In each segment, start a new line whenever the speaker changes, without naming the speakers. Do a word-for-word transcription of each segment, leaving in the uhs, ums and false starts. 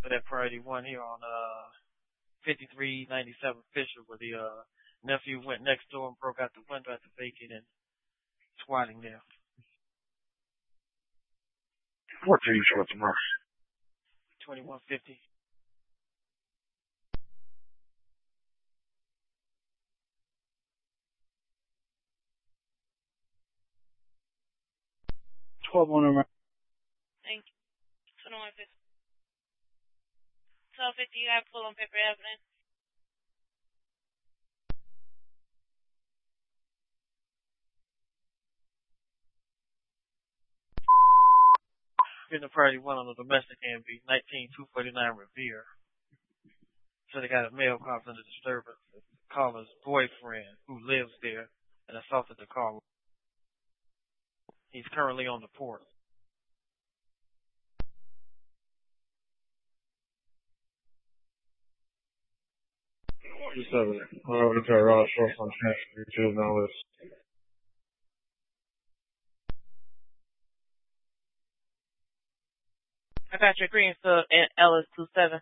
for that priority one here on uh fifty-three ninety-seven Fisher, where the uh nephew went next door and broke out the window at the vacant and squatting there.
What do you show tomorrow?
twenty-one fifty.
twelve on around.
Thank you. twenty-one fifty. twelve fifty, you have full on paper evidence.
Getting a priority one on the domestic A M B, nineteen two forty-nine Revere. So they got a male caught under disturbance. The caller's boyfriend, who lives there, and assaulted the caller. He's currently on the porch.
forty-seven. We're over to Ross Ross on Chance Street, now list.
I got your Greenfield and Ellis two seven.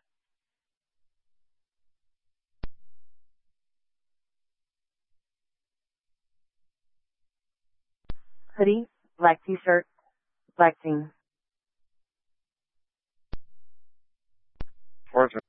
Hoodie, black t-shirt, black jeans.
Fortune.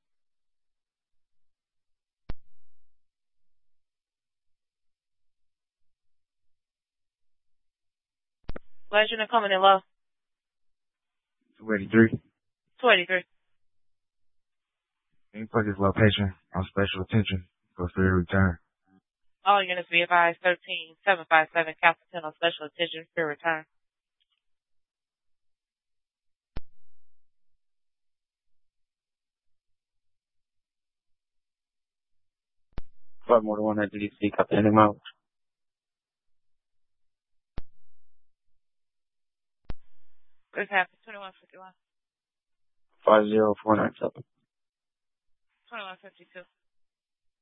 Last unit coming in low.
two eighty-three.
two eighty-three.
Can you put this location on special attention for free return?
All units be advised thirteen seven five seven Castleton on special attention for return.
Five more to one at D C, Captain Mount.
This happened twenty-one fifty-one.
Five zero four nine seven.
twenty-one fifty-two.